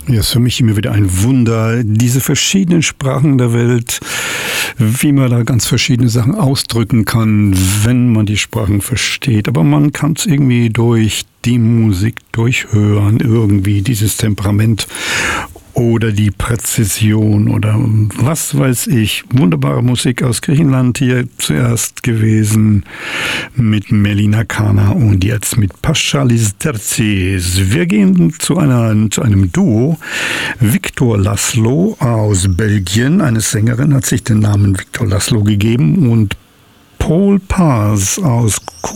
Ja, ist für mich immer wieder ein Wunder, diese verschiedenen Sprachen der Welt, wie man da ganz verschiedene Sachen ausdrücken kann, wenn man die Sprachen versteht. Aber man kann es irgendwie durch die Musik durchhören, irgendwie dieses Temperament oder die Präzision oder was weiß ich. Wunderbare Musik aus Griechenland hier zuerst gewesen mit Melina Kana und jetzt mit Paschalis Terzis. Wir gehen zu einem Duo. Viktor Laszlo aus Belgien, eine Sängerin, hat sich den Namen Viktor Laszlo gegeben, und Paul Paz aus